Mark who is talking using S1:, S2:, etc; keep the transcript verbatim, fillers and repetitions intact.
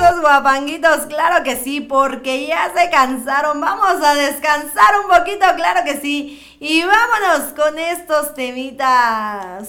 S1: esos guapanguitos, claro que sí, porque ya se cansaron. Vamos a descansar un poquito, claro que sí. Y vámonos con estos temitas.